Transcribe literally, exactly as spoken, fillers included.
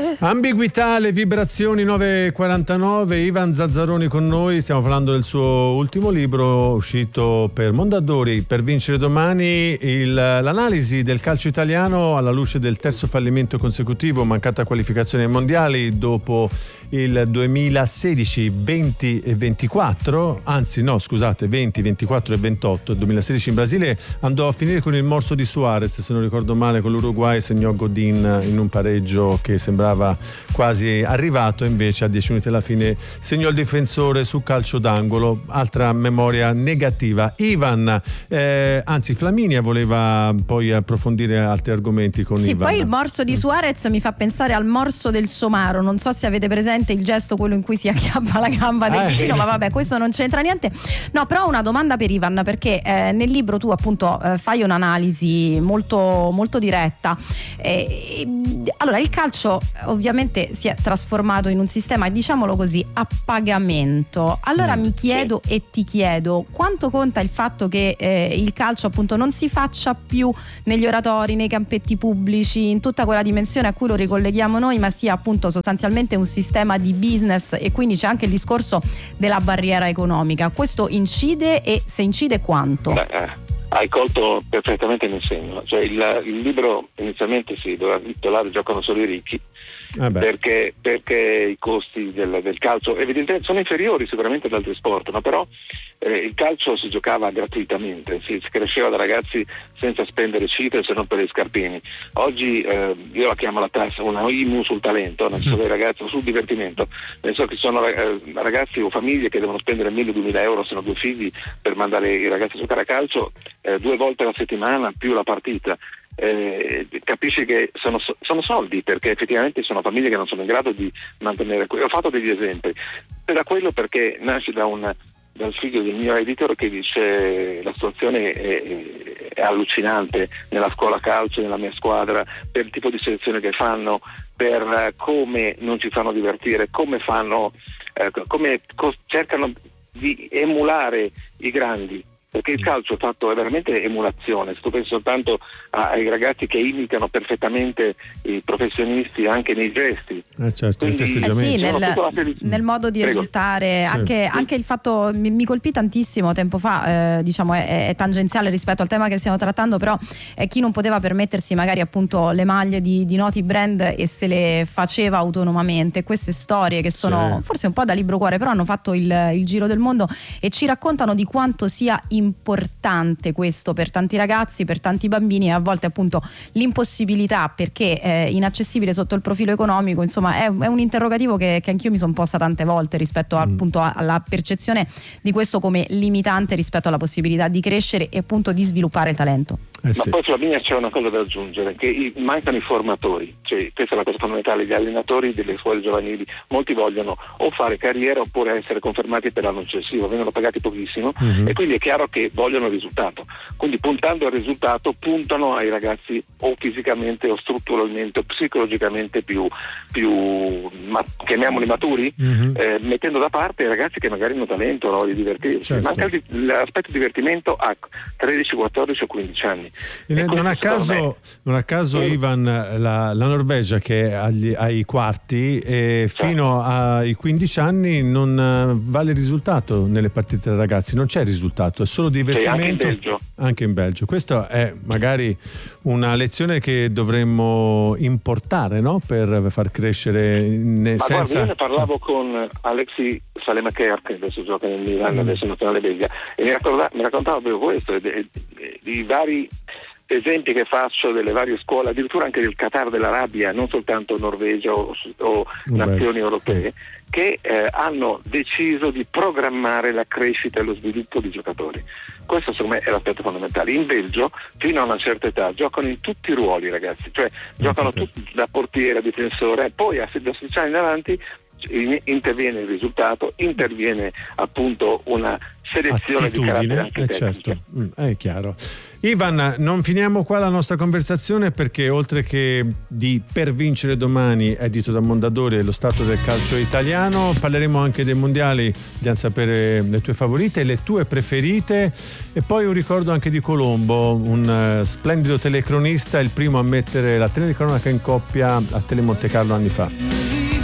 Ambiguità, le vibrazioni, nove e quarantanove. Ivan Zazzaroni con noi, stiamo parlando del suo ultimo libro uscito per Mondadori, Per vincere domani, il, l'analisi del calcio italiano alla luce del terzo fallimento consecutivo, mancata qualificazione ai mondiali dopo il duemilasedici, venti e ventiquattro, anzi no scusate venti, ventiquattro e ventotto. Il duemilasedici in Brasile andò a finire con il morso di Suarez, se non ricordo male, con l'Uruguay segnò Godin in un pareggio che sembrava quasi arrivato, invece a dieci minuti alla fine segnò il difensore su calcio d'angolo. Altra memoria negativa. Ivan, eh, anzi Flaminia voleva poi approfondire altri argomenti con sì, Ivan. Poi il morso di Suarez mi fa pensare al morso del Somaro, non so se avete presente il gesto, quello in cui si acchiappa la gamba del ah, vicino, eh. ma vabbè, questo non c'entra niente. No, però ho una domanda per Ivan, perché eh, nel libro tu appunto eh, fai un'analisi molto, molto diretta. Eh, allora, il calcio ovviamente si è trasformato in un sistema, diciamolo così, a pagamento. Allora mm, mi chiedo sì. e ti chiedo, quanto conta il fatto che eh, il calcio appunto non si faccia più negli oratori, nei campetti pubblici, in tutta quella dimensione a cui lo ricolleghiamo noi, ma sia appunto sostanzialmente un sistema di business, e quindi c'è anche il discorso della barriera economica. Questo incide, e se incide quanto? Beh, eh. Hai colto perfettamente nel segno, cioè il, il libro inizialmente si doveva titolare Giocano solo i ricchi, eh perché, perché i costi del, del calcio evidentemente sono inferiori sicuramente ad altri sport, ma però eh, il calcio si giocava gratuitamente, si, si cresceva da ragazzi senza spendere cifre se non per gli scarpini. Oggi eh, io la chiamo la tassa, una I M U sul talento, non so, dei ragazzi, sul divertimento. Ne so che sono eh, ragazzi o famiglie che devono spendere mille duemila euro se hanno due figli per mandare i ragazzi a giocare a calcio eh, due volte alla settimana più la partita. Eh, capisci che sono, sono soldi, perché effettivamente sono famiglie che non sono in grado di mantenere. Ho fatto degli esempi da quello, perché nasce da un dal figlio del mio editor che dice la situazione è, è allucinante nella scuola calcio, nella mia squadra, per il tipo di selezione che fanno, per come non ci fanno divertire, come fanno eh, come co- cercano di emulare i grandi. Perché il calcio è fatto, è veramente emulazione. Se tu pensi soltanto ai ragazzi che imitano perfettamente i professionisti anche nei gesti, eh certo, quindi, eh sì, nel, nel modo di Prego. esultare, sì. anche, anche il fatto mi, mi colpì tantissimo tempo fa, eh, diciamo è, è tangenziale rispetto al tema che stiamo trattando, però è chi non poteva permettersi magari appunto le maglie di, di noti brand e se le faceva autonomamente. Queste storie che sono sì. forse un po' da libro cuore, però hanno fatto il, il giro del mondo e ci raccontano di quanto sia importante questo per tanti ragazzi, per tanti bambini, e a volte appunto l'impossibilità, perché è inaccessibile sotto il profilo economico. Insomma è, è un interrogativo che, che anch'io mi sono posta tante volte rispetto a, mm. appunto alla percezione di questo come limitante rispetto alla possibilità di crescere e appunto di sviluppare il talento. Eh sì. Ma poi Flaminia c'è una cosa da aggiungere, che i, mancano i formatori, cioè questa è la cosa fondamentale. Gli allenatori delle scuole giovanili, molti vogliono o fare carriera oppure essere confermati per l'anno successivo, vengono pagati pochissimo, mm-hmm. e quindi è chiaro che vogliono il risultato, quindi puntando al risultato puntano ai ragazzi o fisicamente o strutturalmente o psicologicamente più, più ma, chiamiamoli maturi, mm-hmm. eh, mettendo da parte i ragazzi che magari hanno talento, no, di divertirsi. Certo. Manca il, l'aspetto divertimento a tredici, quattordici o quindici anni. Non a caso, non a caso sì. Ivan, la, la Norvegia che agli, ai quarti e sì. fino ai quindici anni non vale il risultato nelle partite dei ragazzi, non c'è risultato, è solo divertimento. Sì, anche in Belgio. Anche in Belgio. Questo è magari una lezione che dovremmo importare, no? Per far crescere ne, Ma senza... guarda, io ne parlavo con Alexis Salemaker, che adesso gioca nel Milan, mm. adesso in nazionale belga, e mi raccontava, mi raccontava proprio questo, di vari esempi che faccio delle varie scuole, addirittura anche del Qatar, dell'Arabia, non soltanto Norvegia o, o nazioni europee, che eh, hanno deciso di programmare la crescita e lo sviluppo di giocatori. Questo secondo me è l'aspetto fondamentale. In Belgio fino a una certa età giocano in tutti i ruoli, ragazzi, cioè giocano tutti, da portiere a difensore, poi a sedici anni in avanti interviene il risultato, interviene appunto una selezione attitudine, di carattere anche eh tecnico. certo, mm, è chiaro. Ivan, non finiamo qua la nostra conversazione, perché oltre che di Per vincere domani, edito da Mondadori, e lo stato del calcio italiano, parleremo anche dei mondiali. Vogliamo sapere le tue favorite, le tue preferite, e poi un ricordo anche di Colombo, un uh, splendido telecronista, il primo a mettere la telecronaca in coppia a Tele Monte Carlo anni fa.